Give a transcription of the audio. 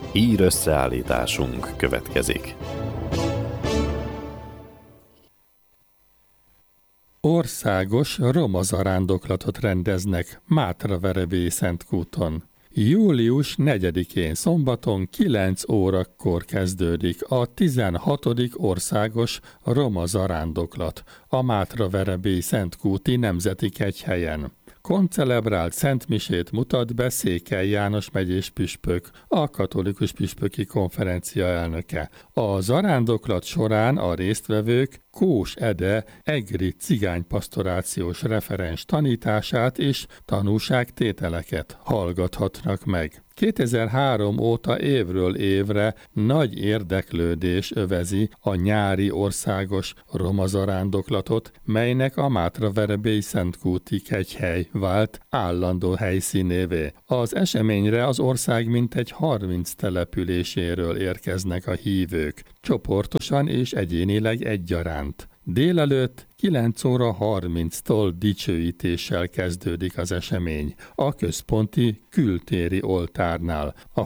Hír összeállításunk következik. Országos roma zarándoklatot rendeznek Mátraverebélyi-Szentkúton. Július 4-én szombaton 9 órakor kezdődik a 16. országos roma zarándoklat a Mátraverebélyi-Szentkúti Nemzeti Kegyhelyen. Koncelebrált szentmisét mutat be Székely János megyés püspök, a katolikus püspöki konferencia elnöke. A zarándoklat során a résztvevők Kós Ede egri cigánypastorációs referens tanítását és tanúságtételeket hallgathatnak meg. 2003 óta évről évre nagy érdeklődés övezi a nyári országos roma zarándoklatot, melynek a Mátraverebélyi-Szentkúti Kegyhely vált állandó helyszínévé. Az eseményre az ország mintegy 30 településéről érkeznek a hívők, csoportosan és egyénileg egyaránt. Délelőtt 9 óra 30-tól dicsőítéssel kezdődik az esemény a központi kültéri oltárnál. A